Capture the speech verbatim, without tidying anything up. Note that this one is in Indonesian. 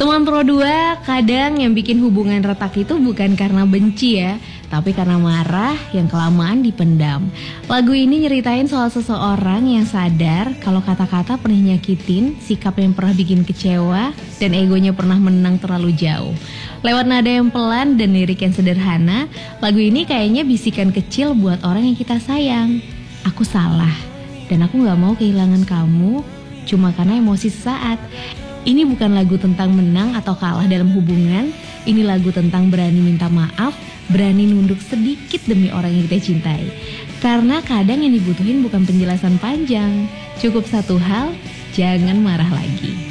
Teman Pro dua, kadang yang bikin hubungan retak itu bukan karena benci ya, tapi karena marah yang kelamaan dipendam. Lagu ini nyeritain soal seseorang yang sadar kalau kata-kata pernah nyakitin, sikap yang pernah bikin kecewa, dan egonya pernah menang terlalu jauh. Lewat nada yang pelan dan lirik yang sederhana, lagu ini kayaknya bisikan kecil buat orang yang kita sayang. Aku salah, dan aku gak mau kehilangan kamu cuma karena emosi sesaat. Ini bukan lagu tentang menang atau kalah dalam hubungan. Ini lagu tentang berani minta maaf, berani nunduk sedikit demi orang yang kita cintai. Karena kadang yang dibutuhin bukan penjelasan panjang, cukup satu hal, jangan marah lagi.